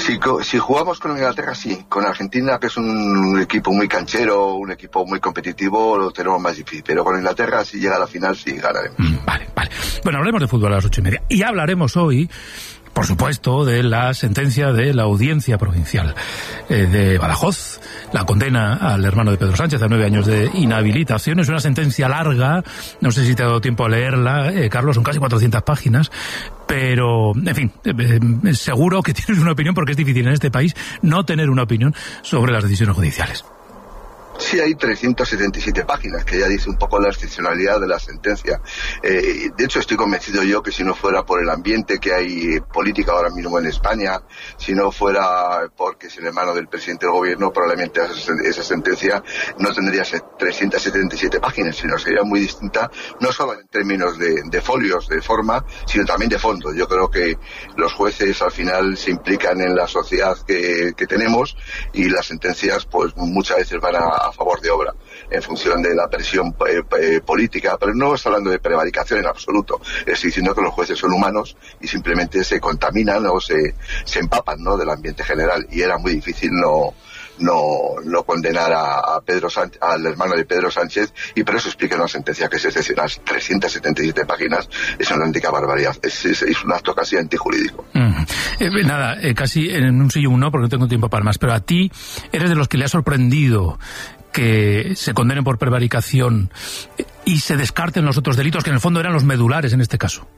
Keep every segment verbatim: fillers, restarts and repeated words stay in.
Si, si jugamos con Inglaterra, sí. Con Argentina, que es un equipo muy canchero, un equipo muy competitivo, lo tenemos más difícil. Pero con Inglaterra, si llega a la final, sí ganaremos. Mm, vale, vale. Bueno, hablaremos de fútbol a las ocho y media. Y hablaremos hoy, por supuesto, de la sentencia de la Audiencia Provincial eh, de Badajoz. La condena al hermano de Pedro Sánchez a nueve años de inhabilitación. Es una sentencia larga, no sé si te ha dado tiempo a leerla, eh, Carlos, son casi cuatrocientas páginas, pero, en fin, eh, eh, seguro que tienes una opinión, porque es difícil en este país no tener una opinión sobre las decisiones judiciales. Sí, hay trescientas setenta y siete páginas, que ya dice un poco la excepcionalidad de la sentencia. Eh, de hecho, estoy convencido yo que si no fuera por el ambiente que hay política ahora mismo en España, si no fuera porque es el hermano del presidente del gobierno, probablemente esa, esa sentencia no tendría trescientas setenta y siete páginas, sino sería muy distinta, no solo en términos de, de folios, de forma, sino también de fondo. Yo creo que los jueces al final se implican en la sociedad que, que tenemos, y las sentencias pues muchas veces van a a favor de obra, en función de la presión eh, eh, política, pero no estoy hablando de prevaricación en absoluto. Estoy diciendo que los jueces son humanos y simplemente se contaminan o se, se empapan, ¿no?, del ambiente general, y era muy difícil no no no condenar a, a Pedro Sánchez, al hermano de Pedro Sánchez, y por eso explica una sentencia que es excepcional. trescientas setenta y siete páginas es una auténtica barbaridad, es, es, es un acto casi antijurídico. Mm. Eh, nada, eh, casi en un sí y un no, porque no tengo tiempo para más, pero a ti eres de los que le ha sorprendido que se condenen por prevaricación y se descarten los otros delitos, que en el fondo eran los medulares en este caso.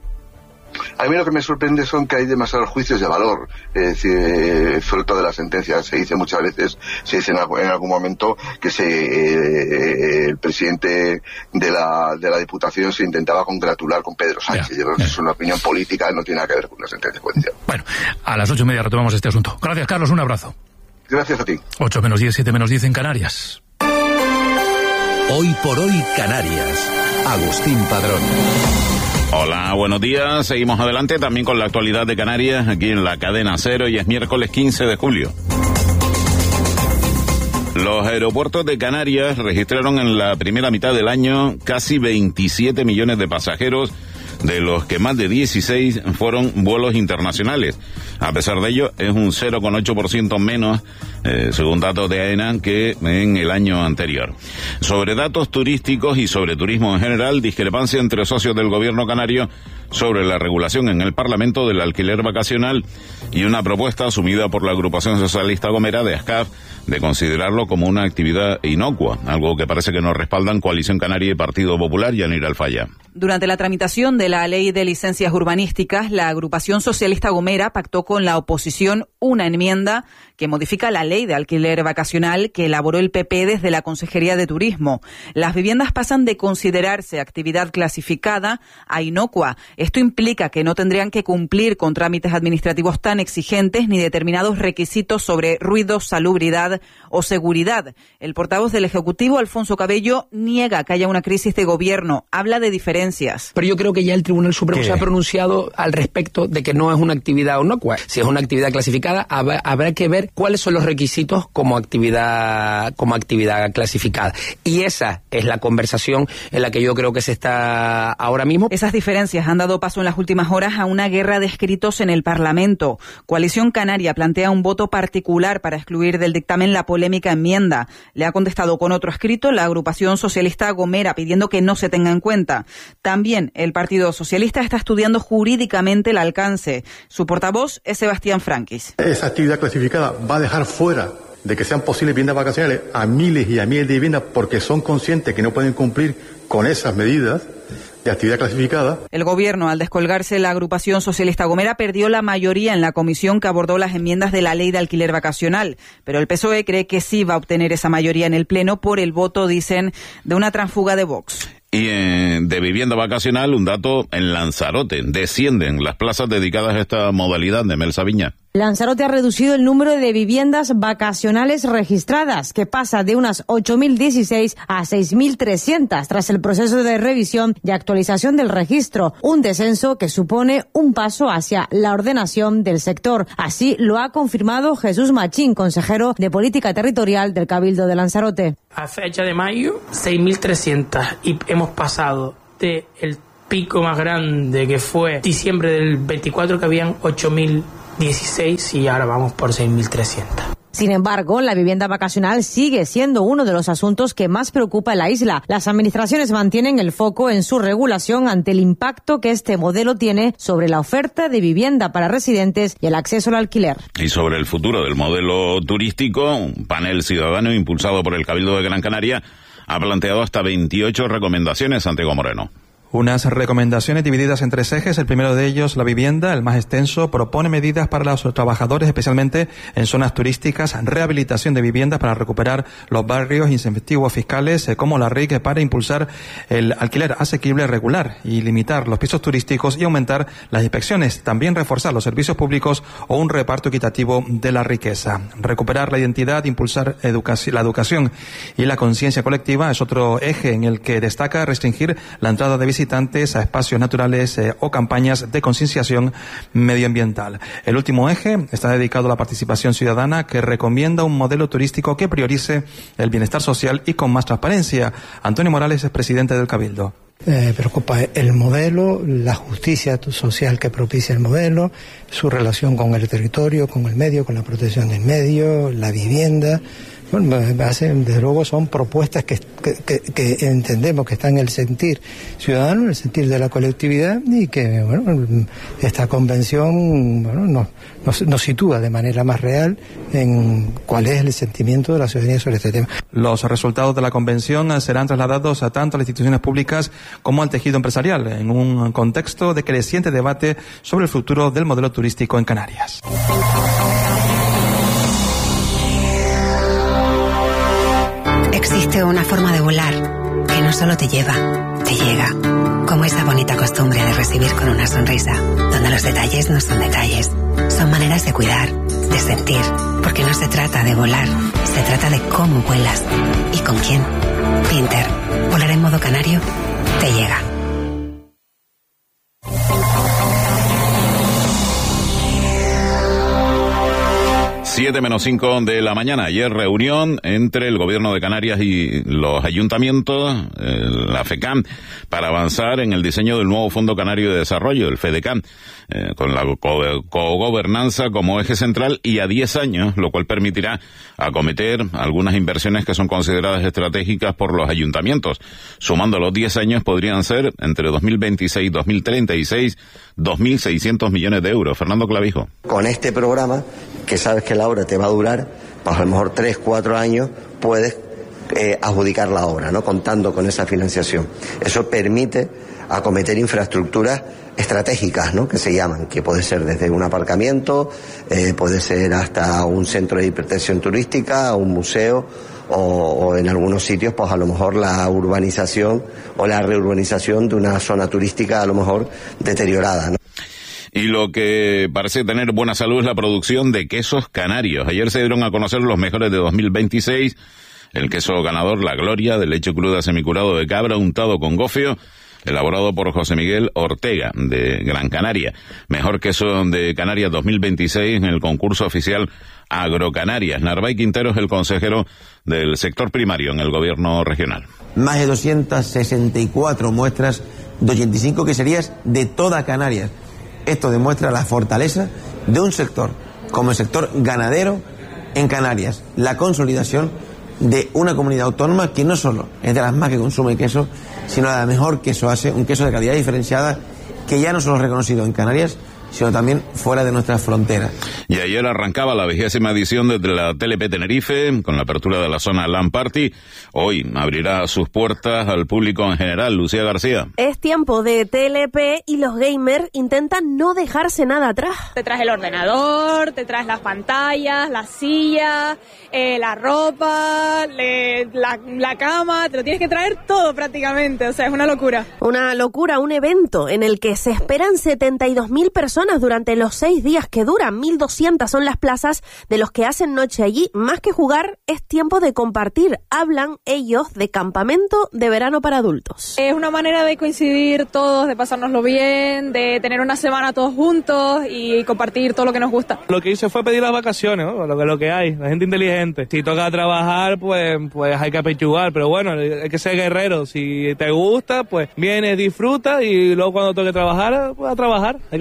A mí lo que me sorprende son que hay demasiados juicios de valor, es decir, eh, fruto de la sentencia. Se dice muchas veces, se dice en algún, en algún momento que se, eh, el presidente de la, de la Diputación se intentaba congratular con Pedro Sánchez. Ya, ya. Es una opinión política, no tiene nada que ver con la sentencia judicial. Bueno, a las ocho y media retomamos este asunto. Gracias, Carlos, un abrazo. Gracias a ti. Ocho menos diez, siete menos diez en Canarias. Hoy por hoy Canarias. Agustín Padrón. Hola, buenos días. Seguimos adelante también con la actualidad de Canarias aquí en la cadena Cero, y es miércoles quince de julio. Los aeropuertos de Canarias registraron en la primera mitad del año casi veintisiete millones de pasajeros, de los que más de dieciséis fueron vuelos internacionales. A pesar de ello, es un cero coma ocho por ciento menos, eh, según datos de AENA, que en el año anterior. Sobre datos turísticos y sobre turismo en general, discrepancia entre socios del gobierno canario sobre la regulación en el Parlamento del alquiler vacacional, y una propuesta asumida por la agrupación socialista Gomera de ASCAF de considerarlo como una actividad inocua, algo que parece que no respaldan Coalición Canaria y Partido Popular. Yanira Alfaya. Durante la tramitación de la Ley de Licencias Urbanísticas, la agrupación socialista Gomera pactó con la oposición una enmienda que modifica la ley de alquiler vacacional que elaboró el P P desde la Consejería de Turismo. Las viviendas pasan de considerarse actividad clasificada a inocua. Esto implica que no tendrían que cumplir con trámites administrativos tan exigentes ni determinados requisitos sobre ruido, salubridad o seguridad. El portavoz del Ejecutivo, Alfonso Cabello, niega que haya una crisis de gobierno. Habla de diferencias. Pero yo creo que ya el Tribunal Supremo ¿Qué? se ha pronunciado al respecto de que no es una actividad inocua. Si es una actividad clasificada, habrá, habrá que ver cuáles son los requisitos como actividad, como actividad clasificada. Y esa es la conversación en la que yo creo que se está ahora mismo. Esas diferencias han dado paso en las últimas horas a una guerra de escritos en el Parlamento. Coalición Canaria plantea un voto particular para excluir del dictamen la polémica enmienda. Le ha contestado con otro escrito la agrupación socialista Gomera, pidiendo que no se tenga en cuenta. También el Partido Socialista está estudiando jurídicamente el alcance. Su portavoz es Sebastián Franquis. Esa actividad clasificada va a dejar fuera de que sean posibles viviendas vacacionales a miles y a miles de viviendas, porque son conscientes que no pueden cumplir con esas medidas de actividad clasificada. El gobierno, al descolgarse la agrupación socialista Gomera, perdió la mayoría en la comisión que abordó las enmiendas de la ley de alquiler vacacional, pero el P S O E cree que sí va a obtener esa mayoría en el Pleno por el voto, dicen, de una tránsfuga de Vox. Y eh, de vivienda vacacional, un dato en Lanzarote. Descienden las plazas dedicadas a esta modalidad de Mel Sabiña. Lanzarote ha reducido el número de viviendas vacacionales registradas, que pasa de unas ocho mil dieciséis a seis mil trescientas tras el proceso de revisión y actualización del registro, un descenso que supone un paso hacia la ordenación del sector. Así lo ha confirmado Jesús Machín, consejero de Política Territorial del Cabildo de Lanzarote. A fecha de mayo, seis mil trescientas, y hemos pasado de el pico más grande que fue diciembre del veinticuatro, que habían ocho mil dieciséis y ahora vamos por seis mil trescientos. Sin embargo, la vivienda vacacional sigue siendo uno de los asuntos que más preocupa en la isla. Las administraciones mantienen el foco en su regulación ante el impacto que este modelo tiene sobre la oferta de vivienda para residentes y el acceso al alquiler. Y sobre el futuro del modelo turístico, un panel ciudadano impulsado por el Cabildo de Gran Canaria ha planteado hasta veintiocho recomendaciones. Santiago Moreno. Unas recomendaciones divididas en tres ejes. El primero de ellos, la vivienda, el más extenso, propone medidas para los trabajadores, especialmente en zonas turísticas, rehabilitación de viviendas para recuperar los barrios, incentivos fiscales, como la R I C, para impulsar el alquiler asequible regular y limitar los pisos turísticos y aumentar las inspecciones. También reforzar los servicios públicos o un reparto equitativo de la riqueza. Recuperar la identidad, impulsar educación, la educación y la conciencia colectiva es otro eje en el que destaca restringir la entrada de visitantes visitantes a espacios naturales eh, o campañas de concienciación medioambiental. El último eje está dedicado a la participación ciudadana, que recomienda un modelo turístico que priorice el bienestar social y con más transparencia. Antonio Morales es presidente del Cabildo. Eh, preocupa el modelo, la justicia social que propicia el modelo, su relación con el territorio, con el medio, con la protección del medio, la vivienda. Bueno, desde luego son propuestas que, que, que entendemos que están en el sentir ciudadano, en el sentir de la colectividad, y que bueno, esta convención bueno, nos, nos, nos sitúa de manera más real en cuál es el sentimiento de la ciudadanía sobre este tema. Los resultados de la convención serán trasladados a tanto a las instituciones públicas como al tejido empresarial, en un contexto de creciente debate sobre el futuro del modelo turístico en Canarias. Existe una forma de volar que no solo te lleva, te llega. Como esa bonita costumbre de recibir con una sonrisa, donde los detalles no son detalles, son maneras de cuidar, de sentir, porque no se trata de volar, se trata de cómo vuelas y con quién. Pinter, volar en modo canario, te llega. Siete menos cinco de la mañana. Ayer reunión entre el Gobierno de Canarias y los ayuntamientos, eh, la FECAM, para avanzar en el diseño del nuevo Fondo Canario de Desarrollo, el FEDECAM, eh, con la cogobernanza co como eje central y a diez años, lo cual permitirá acometer algunas inversiones que son consideradas estratégicas por los ayuntamientos. Sumando los diez años podrían ser, entre dos mil veintiséis y dos mil treinta y seis, dos mil seiscientos millones de euros. Fernando Clavijo. Con este programa, que sabes que la obra te va a durar, pues a lo mejor tres, cuatro años, puedes eh, adjudicar la obra, ¿no? Contando con esa financiación. Eso permite acometer infraestructuras estratégicas, ¿no? Que se llaman, que puede ser desde un aparcamiento, eh, puede ser hasta un centro de hipertensión turística, un museo, o, o en algunos sitios, pues a lo mejor la urbanización o la reurbanización de una zona turística a lo mejor deteriorada, ¿no? Y lo que parece tener buena salud es la producción de quesos canarios. Ayer se dieron a conocer los mejores de dos mil veintiséis. El queso ganador, La Gloria, de leche cruda semicurado de cabra untado con gofio, elaborado por José Miguel Ortega, de Gran Canaria. Mejor queso de Canarias dos mil veintiséis en el concurso oficial Agrocanarias. Narváez Quintero es el consejero del sector primario en el gobierno regional. Más de doscientas sesenta y cuatro muestras de ochenta y cinco queserías de toda Canarias. Esto demuestra la fortaleza de un sector como el sector ganadero en Canarias, la consolidación de una comunidad autónoma que no solo es de las más que consume queso, sino la mejor queso hace, un queso de calidad diferenciada que ya no solo es reconocido en Canarias, sino también fuera de nuestras fronteras. Y ayer arrancaba la vigésima edición de la T L P Tenerife, con la apertura de la zona LAN Party. Hoy abrirá sus puertas al público en general. Lucía García. Es tiempo de T L P y los gamers intentan no dejarse nada atrás. Te traes el ordenador, te traes las pantallas, las sillas, eh, la ropa, le, la, la cama, te lo tienes que traer todo prácticamente, o sea, es una locura. Una locura, un evento en el que se esperan setenta y dos mil personas durante los seis días que duran. mil doscientas son las plazas de los que hacen noche allí. Más que jugar, es tiempo de compartir. Hablan ellos de campamento de verano para adultos. Es una manera de coincidir todos, de pasárnoslo bien, de tener una semana todos juntos y compartir todo lo que nos gusta. Lo que hice fue pedir las vacaciones, ¿no? Lo que, lo que hay, la gente inteligente. Si toca trabajar, pues, pues hay que apechugar, pero bueno, hay que ser guerrero. Si te gusta, pues vienes, disfruta y luego cuando toque trabajar, pues a trabajar. Hay que sacar el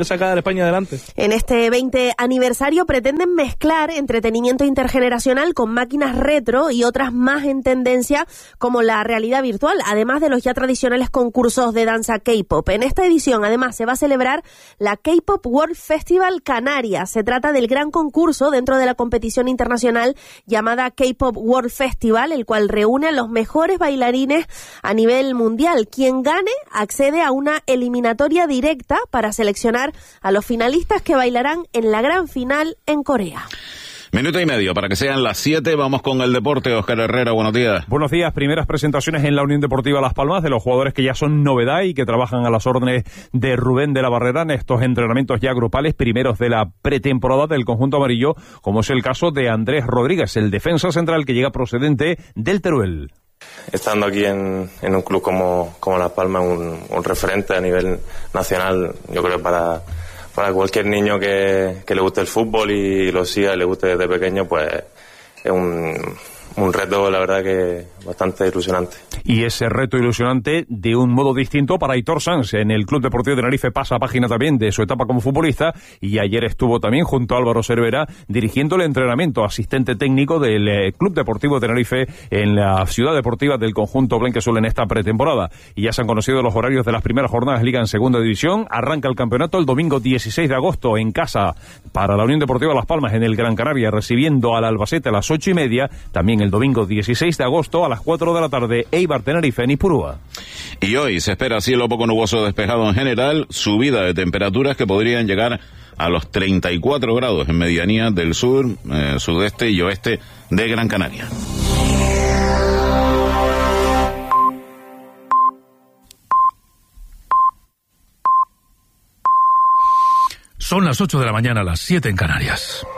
España adelante. En este veinte aniversario pretenden mezclar entretenimiento intergeneracional con máquinas retro y otras más en tendencia como la realidad virtual, además de los ya tradicionales concursos de danza K-pop. En esta edición, además, se va a celebrar la K-pop World Festival Canarias. Se trata del gran concurso dentro de la competición internacional llamada K-pop World Festival, el cual reúne a los mejores bailarines a nivel mundial. Quien gane accede a una eliminatoria directa para seleccionar a los finalistas que bailarán en la gran final en Corea. Minuto y medio para que sean las siete. Vamos con el deporte. Óscar Herrera, buenos días. Buenos días. Primeras presentaciones en la Unión Deportiva Las Palmas de los jugadores que ya son novedad y que trabajan a las órdenes de Rubén de la Barrera en estos entrenamientos ya grupales primeros de la pretemporada del conjunto amarillo, como es el caso de Andrés Rodríguez, el defensa central que llega procedente del Teruel. Estando aquí en, en un club como, como Las Palmas, un, un referente a nivel nacional, yo creo para... Para cualquier niño que, que le guste el fútbol y lo siga y le guste desde pequeño, pues es un, un reto, la verdad, que bastante ilusionante. Y ese reto ilusionante de un modo distinto para Aitor Sanz. En el Club Deportivo de Tenerife pasa a página también de su etapa como futbolista y ayer estuvo también junto a Álvaro Cervera dirigiendo el entrenamiento, asistente técnico del eh, Club Deportivo de Tenerife en la ciudad deportiva del conjunto blanquiazul en esta pretemporada. Y ya se han conocido los horarios de las primeras jornadas de Liga en Segunda División. Arranca el campeonato el domingo dieciséis de agosto en casa para la Unión Deportiva Las Palmas en el Gran Canaria, recibiendo al Albacete a las ocho y media. También el domingo dieciséis de agosto a las cuatro de la tarde, Eibar Tenerife en Ipurúa. Y hoy se espera cielo poco nuboso despejado en general, subida de temperaturas que podrían llegar a los treinta y cuatro grados en medianías del sur, eh, sudeste y oeste de Gran Canaria. Son las ocho de la mañana, las siete en Canarias.